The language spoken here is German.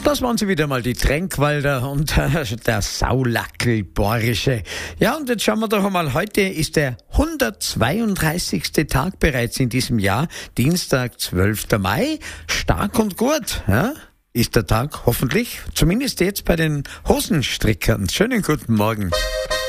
Das waren sie wieder mal, die Tränkwalder und der Saulackel Borische. Ja, und jetzt schauen wir doch einmal, heute ist der 132. Tag bereits in diesem Jahr, Dienstag, 12. Mai. Stark und gut, ja? Ist der Tag hoffentlich, zumindest jetzt bei den Hosenstrickern. Schönen guten Morgen.